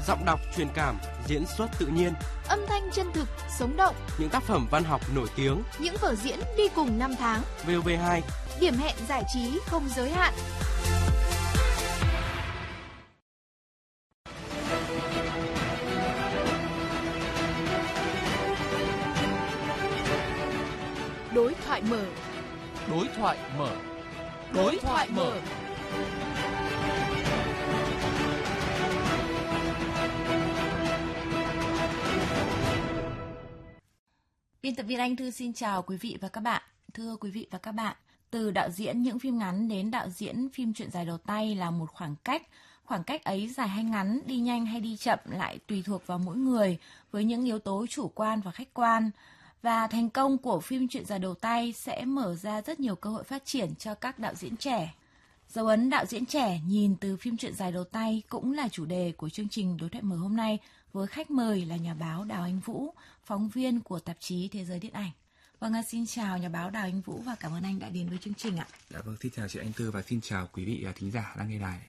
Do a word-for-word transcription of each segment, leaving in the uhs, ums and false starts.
Giọng đọc truyền cảm, diễn xuất tự nhiên, âm thanh chân thực, sống động. Những tác phẩm văn học nổi tiếng, những vở diễn đi cùng năm tháng. vê o vê hai, điểm hẹn giải trí không giới hạn. Đối thoại mở. Đối thoại mở. Đối thoại mở. Biên tập viên Anh Thư xin chào quý vị và các bạn. Thưa quý vị và các bạn, từ đạo diễn những phim ngắn đến đạo diễn phim truyện dài đầu tay là một khoảng cách. Khoảng cách ấy dài hay ngắn, đi nhanh hay đi chậm lại tùy thuộc vào mỗi người với những yếu tố chủ quan và khách quan. Và thành công của phim truyện dài đầu tay sẽ mở ra rất nhiều cơ hội phát triển cho các đạo diễn trẻ. Dấu ấn đạo diễn trẻ nhìn từ phim truyện dài đầu tay cũng là chủ đề của chương trình Đối thoại mở hôm nay với khách mời là nhà báo Đào Anh Vũ, phóng viên của tạp chí Thế giới điện ảnh. Vâng, xin chào nhà báo Đào Anh Vũ và cảm ơn anh đã đến với chương trình ạ. Dạ vâng, xin chào chị Anh Thư và xin chào quý vị thính giả đang nghe đài.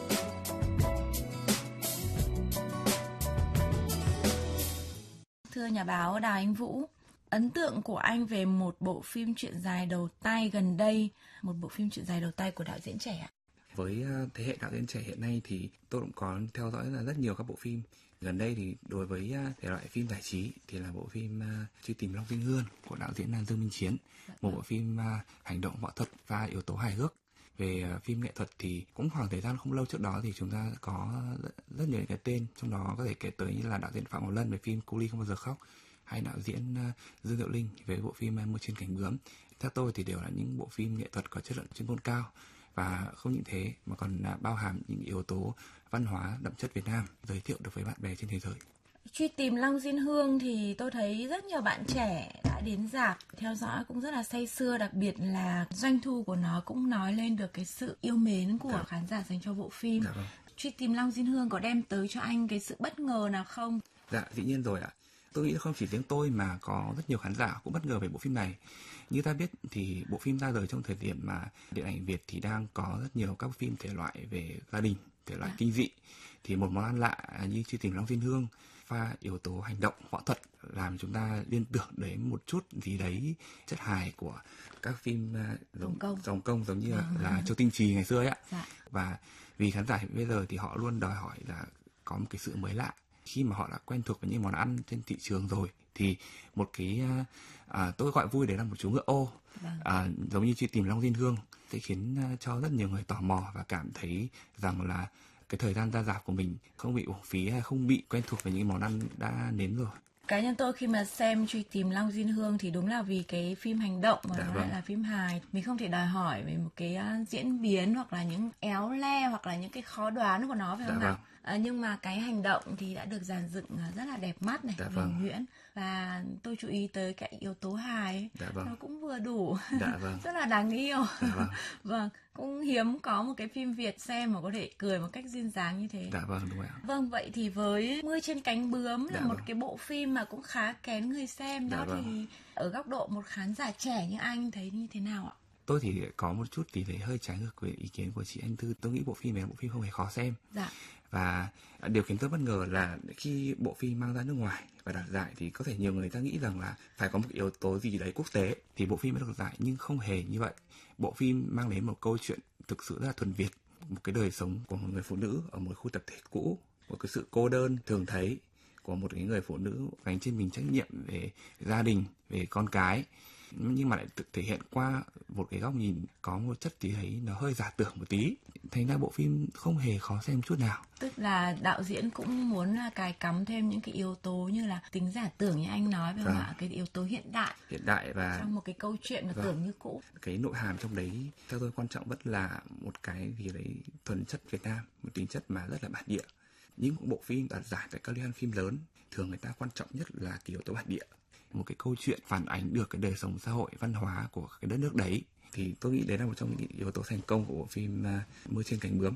Thưa nhà báo Đào Anh Vũ, ấn tượng của anh về một bộ phim truyện dài đầu tay gần đây, một bộ phim truyện dài đầu tay của đạo diễn trẻ ạ? Với thế hệ đạo diễn trẻ hiện nay thì tôi cũng có theo dõi là rất nhiều các bộ phim. Gần đây thì đối với thể loại phim giải trí thì là bộ phim Truy tìm Long Dinh Hương của đạo diễn Dương Minh Chiến, một bộ phim hành động võ thuật và yếu tố hài hước. Về phim nghệ thuật thì cũng khoảng thời gian không lâu trước đó thì chúng ta có rất nhiều những cái tên, trong đó có thể kể tới như là đạo diễn Phạm Ngọc Lân về phim Cô Ly không bao giờ khóc, hay đạo diễn Dương Diệu Linh về bộ phim Mưa trên cánh bướm. Theo tôi thì đều là những bộ phim nghệ thuật có chất lượng chuyên môn cao, và không những thế mà còn bao hàm những yếu tố văn hóa đậm chất Việt Nam giới thiệu được với bạn bè trên thế giới. Truy tìm Long Dinh Hương thì tôi thấy rất nhiều bạn trẻ đã đến rạp theo dõi cũng rất là say sưa, đặc biệt là doanh thu của nó cũng nói lên được cái sự yêu mến của dạ. khán giả dành cho bộ phim. Dạ vâng. Truy tìm Long Dinh Hương có đem tới cho anh cái sự bất ngờ nào không? Dạ, dĩ nhiên rồi ạ. Tôi nghĩ không chỉ riêng tôi mà có rất nhiều khán giả cũng bất ngờ về bộ phim này. Như ta biết thì bộ phim ra đời trong thời điểm mà điện ảnh Việt thì đang có rất nhiều các phim thể loại về gia đình, thể loại à. kinh dị. Thì một món ăn lạ như Truy tìm Long Dinh Hương pha yếu tố hành động, võ thuật làm chúng ta liên tưởng đến một chút gì đấy chất hài của các phim giống công, dòng công giống như là, là Châu Tinh Trì ngày xưa ấy ạ. Dạ. Và vì khán giả bây giờ thì họ luôn đòi hỏi là có một cái sự mới lạ. Khi mà họ đã quen thuộc với những món ăn trên thị trường rồi thì một cái à, tôi gọi vui đấy là một chú ngựa ô, vâng. à, giống như Truy tìm Long Dinh Hương sẽ khiến cho rất nhiều người tò mò và cảm thấy rằng là cái thời gian ra rạp của mình không bị uổng phí hay không bị quen thuộc với những món ăn đã nếm rồi. Cá nhân tôi khi mà xem Truy tìm Long Dinh Hương thì đúng là vì cái phim hành động mà dạ, nó vâng. lại là phim hài, mình không thể đòi hỏi về một cái uh, diễn biến hoặc là những éo le hoặc là những cái khó đoán của nó phải không dạ, nào? Vâng. À, nhưng mà cái hành động thì đã được dàn dựng rất là đẹp mắt này, dạ, vâng. nhuyễn, và tôi chú ý tới cái yếu tố hài dạ, vâng. nó cũng vừa đủ, dạ, vâng. rất là đáng yêu. Dạ, vâng. Vâng, cũng hiếm có một cái phim Việt xem mà có thể cười một cách duyên dáng như thế. Dạ vâng, đúng rồi ạ. Vâng, vậy thì với Mưa trên cánh bướm là dạ, một vâng. cái bộ phim mà cũng khá kén người xem đó, dạ, vâng. thì ở góc độ một khán giả trẻ như anh thấy như thế nào ạ? Tôi thì có một chút thì thấy hơi trái ngược với ý kiến của chị Anh Thư. Tôi nghĩ bộ phim này là bộ phim không hề khó xem. Dạ. Và điều khiến tôi bất ngờ là khi bộ phim mang ra nước ngoài và đạt giải thì có thể nhiều người ta nghĩ rằng là phải có một yếu tố gì đấy quốc tế thì bộ phim mới được giải, nhưng không hề như vậy. Bộ phim mang đến một câu chuyện thực sự rất là thuần Việt, một cái đời sống của một người phụ nữ ở một khu tập thể cũ, một cái sự cô đơn thường thấy của một cái người phụ nữ gánh trên mình trách nhiệm về gia đình, về con cái, nhưng mà lại tự thể hiện qua một cái góc nhìn có một chất tí thấy nó hơi giả tưởng một tí. Thành ra bộ phim không hề khó xem chút nào. Tức là đạo diễn cũng muốn cài cắm thêm những cái yếu tố như là tính giả tưởng như anh nói, phải không ạ? Cái yếu tố hiện đại. Hiện đại và trong một cái câu chuyện mà vâng. tưởng như cũ. Cái nội hàm trong đấy theo tôi quan trọng vẫn là một cái gì đấy thuần chất Việt Nam, một tính chất mà rất là bản địa. Những bộ phim đạt giải tại các liên hoan phim lớn thường người ta quan trọng nhất là cái yếu tố bản địa, một cái câu chuyện phản ánh được cái đời sống xã hội văn hóa của cái đất nước đấy, thì tôi nghĩ đấy là một trong những yếu tố thành công của bộ phim uh, Mưa trên cánh bướm.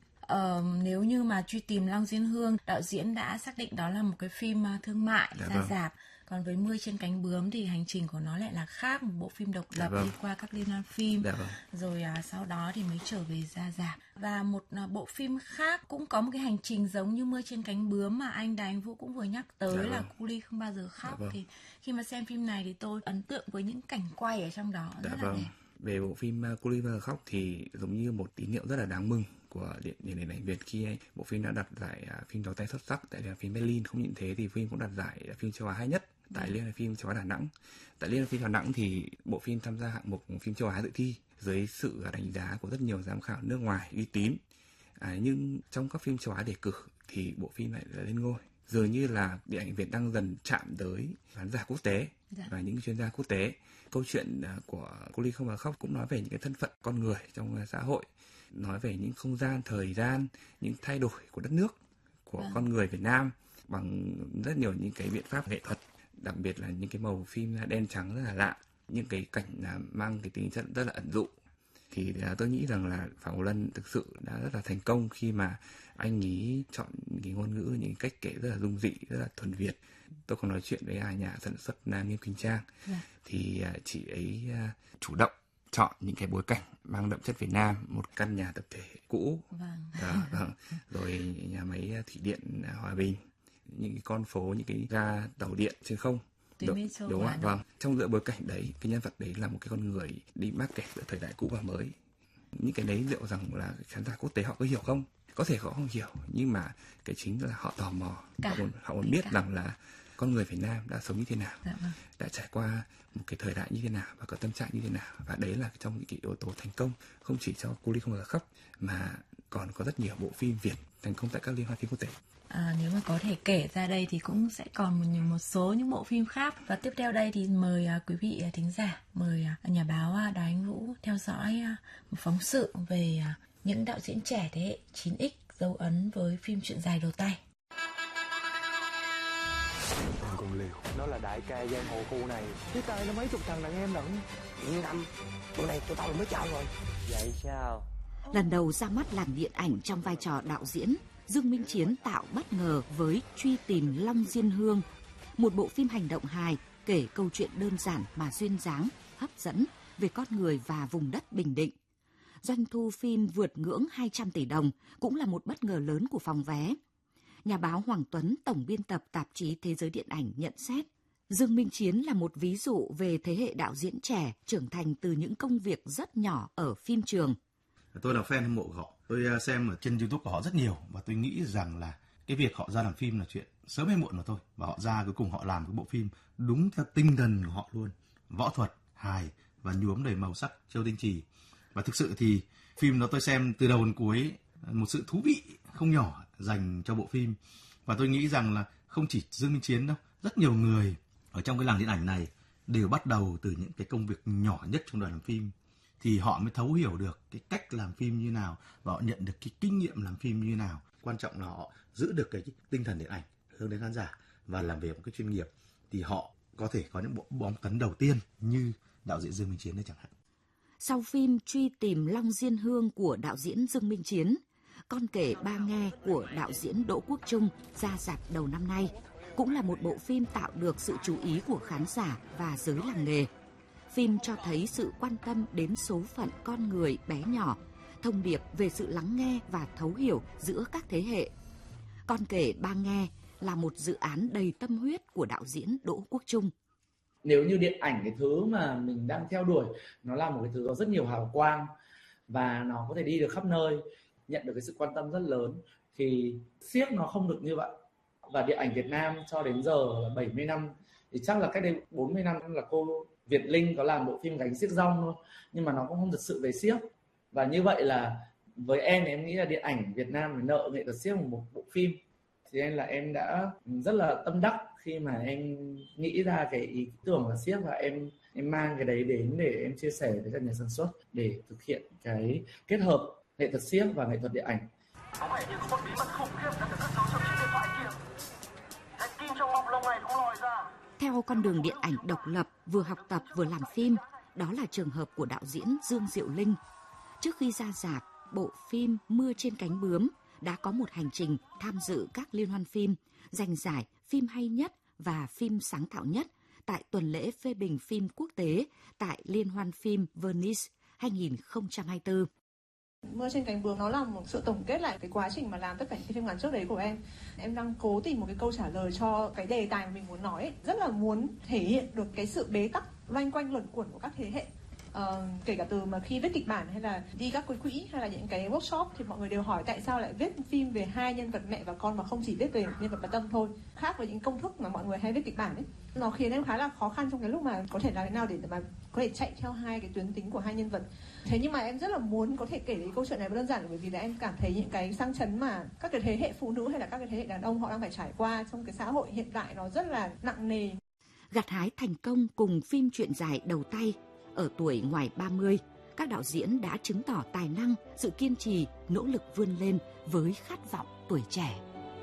Ờ, nếu như mà Truy tìm Long Dinh Hương, đạo diễn đã xác định đó là một cái phim thương mại dạ ra vâng. rạp, Còn với Mưa trên cánh bướm thì hành trình của nó lại là khác, một bộ phim độc lập. Dạ vâng. Đi qua các liên hoan phim. Dạ vâng. Rồi à, sau đó thì mới trở về ra rạp. Và một à, bộ phim khác cũng có một cái hành trình giống như Mưa trên cánh bướm mà anh Đài Anh Vũ cũng vừa nhắc tới. Dạ vâng. Là Cu Li không bao giờ khóc. Dạ vâng. Thì khi mà xem phim này thì tôi ấn tượng với những cảnh quay ở trong đó. Dạ rất vâng. là đẹp. Về bộ phim Cu Li bao giờ khóc thì giống như một tín hiệu rất là đáng mừng của điện điện ảnh Việt khi bộ phim đã đạt giải phim đầu tay xuất sắc tại Liên phim Berlin. Không những thế thì phim cũng đạt giải phim châu Á hay nhất tại Liên hoan phim châu Á Đà Nẵng. Tại Liên hoan phim Đà Nẵng thì bộ phim tham gia hạng mục phim châu Á dự thi dưới sự đánh giá của rất nhiều giám khảo nước ngoài uy tín. À, nhưng trong các phim châu Á đề cử thì bộ phim lại là lên ngôi. Dường như là điện ảnh Việt đang dần chạm tới khán giả quốc tế. Dạ. Và những chuyên gia quốc tế. Câu chuyện của Cu Li không bao giờ khóc cũng nói về những cái thân phận con người trong xã hội, nói về những không gian, thời gian, những thay đổi của đất nước, của vâng. con người Việt Nam bằng rất nhiều những cái biện pháp nghệ thuật, đặc biệt là những cái màu phim đen trắng rất là lạ, những cái cảnh mang cái tính chất rất là ẩn dụ. Thì tôi nghĩ rằng là Phạm Ngọc Lân thực sự đã rất là thành công khi mà anh ấy chọn những cái ngôn ngữ, những cách kể rất là dung dị, rất là thuần Việt. Tôi còn nói chuyện với nhà sản xuất Nghiêm Quỳnh Trang, yeah. thì chị ấy chủ động chọn những cái bối cảnh mang đậm chất Việt Nam, một căn nhà tập thể cũ, vâng. Đó, vâng. rồi nhà máy thủy điện Hòa Bình, những cái con phố, những cái ga tàu điện trên không. Đúng, đúng không? Vâng. Trong giữa bối cảnh đấy, cái nhân vật đấy là một cái con người đi mắc kẹt giữa thời đại cũ và mới. Những cái đấy liệu rằng là khán giả quốc tế họ có hiểu không? Có thể họ không hiểu, nhưng mà cái chính là họ tò mò, cả. họ muốn, họ muốn biết cả. rằng là con người Việt Nam đã sống như thế nào, dạ vâng. đã trải qua một cái thời đại như thế nào và có tâm trạng như thế nào. Và đấy là trong những cái yếu tố thành công không chỉ cho Cu Li không bao giờ khóc mà còn có rất nhiều bộ phim Việt thành công tại các liên hoan phim quốc tế. À, nếu mà có thể kể ra đây thì cũng sẽ còn một, một số những bộ phim khác. Và tiếp theo đây thì mời uh, quý vị uh, thính giả, mời uh, nhà báo uh, Đài Anh Vũ theo dõi uh, một phóng sự về uh, những đạo diễn trẻ thế hệ chín x dấu ấn với phim Chuyện dài đầu tay. Còn liều, nó là đại ca giang hồ khu này, cái tay nó mấy chục thằng đàn em lận. Yên tâm, bữa nay tụi tao mới chào rồi. Vậy sao? Lần đầu ra mắt làng điện ảnh trong vai trò đạo diễn, Dương Minh Chiến tạo bất ngờ với Truy tìm Long Diên Hương, một bộ phim hành động hài kể câu chuyện đơn giản mà duyên dáng, hấp dẫn về con người và vùng đất Bình Định. Doanh thu phim vượt ngưỡng hai trăm tỷ đồng cũng là một bất ngờ lớn của phòng vé. Nhà báo Hoàng Tuấn, tổng biên tập tạp chí Thế giới điện ảnh nhận xét, Dương Minh Chiến là một ví dụ về thế hệ đạo diễn trẻ trưởng thành từ những công việc rất nhỏ ở phim trường. Tôi là fan hâm mộ của họ. Tôi xem ở trên YouTube của họ rất nhiều và tôi nghĩ rằng là cái việc họ ra làm phim là chuyện sớm hay muộn mà thôi. Và họ ra cuối cùng họ làm cái bộ phim đúng theo tinh thần của họ luôn. Võ thuật, hài và nhuốm đầy màu sắc Châu Tinh Trì. Và thực sự thì phim đó tôi xem từ đầu đến cuối, một sự thú vị không nhỏ dành cho bộ phim. Và tôi nghĩ rằng là không chỉ Dương Minh Chiến đâu, rất nhiều người ở trong cái làng điện ảnh này đều bắt đầu từ những cái công việc nhỏ nhất trong đoàn làm phim. Thì họ mới thấu hiểu được cái cách làm phim như nào và họ nhận được cái kinh nghiệm làm phim như nào. Quan trọng là họ giữ được cái tinh thần điện ảnh hướng đến khán giả và làm việc một cái chuyên nghiệp thì họ có thể có những bộ bom tấn đầu tiên như đạo diễn Dương Minh Chiến đấy chẳng hạn. Sau phim Truy tìm Long Diên Hương của đạo diễn Dương Minh Chiến, Con kể ba nghe của đạo diễn Đỗ Quốc Trung ra rạp đầu năm nay cũng là một bộ phim tạo được sự chú ý của khán giả và giới làng nghề. Phim cho thấy sự quan tâm đến số phận con người bé nhỏ, thông điệp về sự lắng nghe và thấu hiểu giữa các thế hệ. Con kể ba nghe là một dự án đầy tâm huyết của đạo diễn Đỗ Quốc Trung. Nếu như điện ảnh, cái thứ mà mình đang theo đuổi, nó là một cái thứ có rất nhiều hào quang và nó có thể đi được khắp nơi, nhận được cái sự quan tâm rất lớn, thì siếc nó không được như vậy. Và điện ảnh Việt Nam cho đến giờ là bảy mươi năm, thì chắc là cách đây bốn mươi năm là cô Việt Linh có làm bộ phim Gánh Xiếc Rong thôi, nhưng mà nó cũng không thật sự về siếc. Và như vậy là với em em nghĩ là điện ảnh Việt Nam phải nợ nghệ thuật siếc một bộ phim. Thì nên là em đã rất là tâm đắc khi mà em nghĩ ra cái ý tưởng là siếc, và em em mang cái đấy đến để em chia sẻ với các nhà sản xuất để thực hiện cái kết hợp nghệ thuật siếc và nghệ thuật điện ảnh. Có vẻ như có một bí mật khủng khiếp đang được cất giấu trong chiếc điện thoại kia. Cái kim trong bọc lông này không lòi ra. Theo con đường điện ảnh độc lập, vừa học tập vừa làm phim, đó là trường hợp của đạo diễn Dương Diệu Linh. Trước khi ra rạp, bộ phim Mưa trên cánh bướm đã có một hành trình tham dự các liên hoan phim, giành giải phim hay nhất và phim sáng tạo nhất tại tuần lễ phê bình phim quốc tế tại Liên hoan phim Venice hai không hai tư. Mưa trên cánh bướm nó là một sự tổng kết lại cái quá trình mà làm tất cả những phim ngắn trước đấy của em. Em đang cố tìm một cái câu trả lời cho cái đề tài mà mình muốn nói ấy. Rất là muốn thể hiện được cái sự bế tắc loanh quanh luẩn quẩn của các thế hệ. Ờ, kể cả từ mà khi viết kịch bản hay là đi các quỹ hay là những cái workshop thì mọi người đều hỏi tại sao lại viết phim về hai nhân vật mẹ và con mà không chỉ viết về nhân vật Bà Tâm thôi. Khác với những công thức mà mọi người hay viết kịch bản ấy, nó khiến em khá là khó khăn trong cái lúc mà có thể làm thế nào để mà có thể chạy theo hai cái tuyến tính của hai nhân vật. Thế nhưng mà em rất là muốn có thể kể đến câu chuyện này đơn giản bởi vì là em cảm thấy những cái sang chấn mà các cái thế hệ phụ nữ hay là các cái thế hệ đàn ông họ đang phải trải qua trong cái xã hội hiện đại nó rất là nặng nề. Gặt hái thành công cùng phim truyện dài đầu tay ở tuổi ngoài ba mươi, các đạo diễn đã chứng tỏ tài năng, sự kiên trì, nỗ lực vươn lên với khát vọng tuổi trẻ.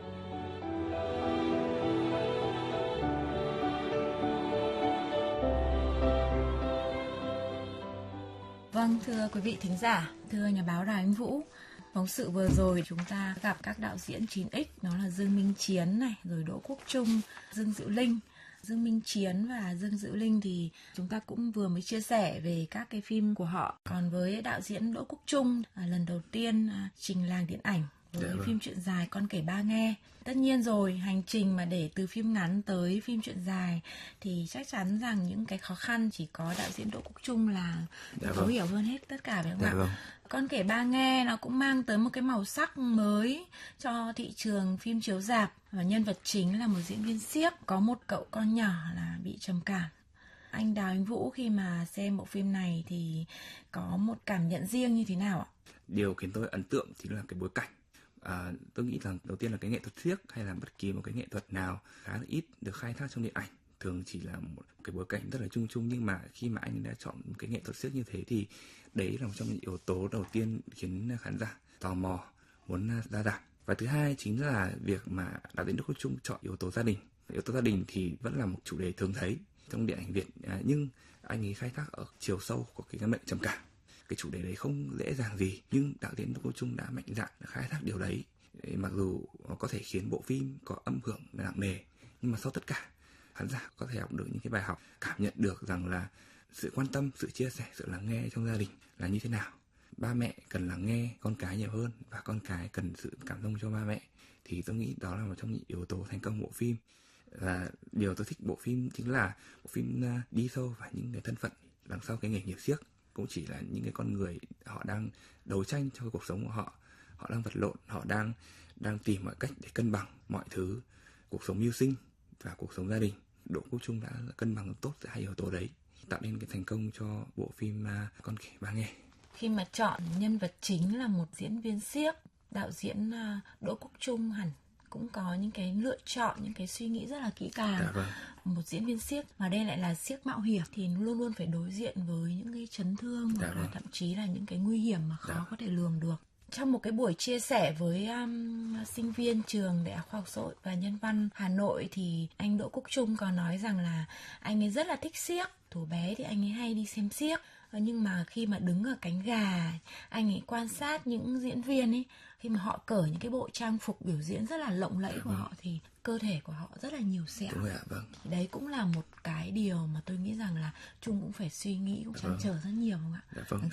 Vâng, thưa quý vị thính giả, thưa nhà báo Đào Anh Vũ, phóng sự vừa rồi chúng ta gặp các đạo diễn chín x, đó là Dương Minh Chiến này, rồi Đỗ Quốc Trung, Dương Dữu Linh. Dương Minh Chiến và Dương Dữu Linh thì chúng ta cũng vừa mới chia sẻ về các cái phim của họ. Còn với đạo diễn Đỗ Quốc Trung, à, lần đầu tiên à, trình làng điện ảnh với yeah, phim truyện dài Con Kể Ba Nghe. Tất nhiên rồi, hành trình mà để từ phim ngắn tới phim truyện dài thì chắc chắn rằng những cái khó khăn chỉ có đạo diễn Đỗ Quốc Trung là yeah, thấu vâng. hiểu hơn hết tất cả, phải không yeah, ạ? Vâng. Con Kể Ba Nghe nó cũng mang tới một cái màu sắc mới cho thị trường phim chiếu rạp. Và nhân vật chính là một diễn viên xiếc, có một cậu con nhỏ là bị trầm cảm. Anh Đào Anh Vũ khi mà xem bộ phim này thì có một cảm nhận riêng như thế nào ạ? Điều khiến tôi ấn tượng chính là cái bối cảnh. À, tôi nghĩ rằng đầu tiên là cái nghệ thuật xiếc hay là bất kỳ một cái nghệ thuật nào khá là ít được khai thác trong điện ảnh. Thường chỉ là một cái bối cảnh rất là chung chung, nhưng mà khi mà anh đã chọn một cái nghệ thuật xiếc như thế thì đấy là một trong những yếu tố đầu tiên khiến khán giả tò mò muốn ra rạp. Và thứ hai chính là việc mà đạo diễn Đỗ Quốc Trung chọn yếu tố gia đình. Yếu tố gia đình thì vẫn là một chủ đề thường thấy trong điện ảnh Việt, à, nhưng anh ấy khai thác ở chiều sâu của cái căn bệnh trầm cảm. Cái chủ đề đấy không dễ dàng gì, nhưng đạo diễn Đỗ Quốc Trung đã mạnh dạn khai thác điều đấy. Mặc dù có thể khiến bộ phim có âm hưởng nặng nề, nhưng mà sau tất cả, khán giả có thể học được những cái bài học, cảm nhận được rằng là sự quan tâm, sự chia sẻ, sự lắng nghe trong gia đình là như thế nào. Ba mẹ cần lắng nghe con cái nhiều hơn và con cái cần sự cảm thông cho ba mẹ. Thì tôi nghĩ đó là một trong những yếu tố thành công bộ phim. Và điều tôi thích bộ phim chính là bộ phim đi sâu vào những cái thân phận đằng sau cái nghề nghiệp xiếc. Cũng chỉ là những cái con người họ đang đấu tranh cho cuộc sống của họ. Họ đang vật lộn, họ đang đang tìm mọi cách để cân bằng mọi thứ, cuộc sống mưu sinh và cuộc sống gia đình. Đỗ Quốc Trung đã cân bằng tốt giữa hai yếu tố đấy, tạo nên cái thành công cho bộ phim Con Kể Ba Nghe. Khi mà chọn nhân vật chính là một diễn viên xiếc, đạo diễn Đỗ Quốc Trung hẳn cũng có những cái lựa chọn, những cái suy nghĩ rất là kỹ càng. Dạ, vâng. Một diễn viên xiếc mà đây lại là xiếc mạo hiểm thì luôn luôn phải đối diện với những cái chấn thương dạ, hoặc là vâng. thậm chí là những cái nguy hiểm mà khó dạ. có thể lường được. Trong một cái buổi chia sẻ với um, sinh viên trường Đại học Khoa học Xã hội và Nhân văn Hà Nội thì anh Đỗ Quốc Trung có nói rằng là anh ấy rất là thích xiếc. Thủ bé thì anh ấy hay đi xem xiếc, nhưng mà khi mà đứng ở cánh gà, anh ấy quan sát những diễn viên ấy, khi mà họ cởi những cái bộ trang phục biểu diễn rất là lộng lẫy của họ thì cơ thể của họ rất là nhiều sẹo. Đúng rồi ạ, vâng. Đấy cũng là một cái điều mà tôi nghĩ rằng là Trung cũng phải suy nghĩ, cũng trăn trở rất nhiều không ạ? Dạ, vâng. Đằng